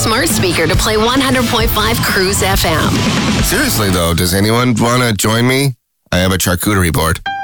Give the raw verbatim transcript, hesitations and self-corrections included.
smart speaker to play one hundred point five Cruise F M. Seriously, though, does anyone want to join me? I have a charcuterie board.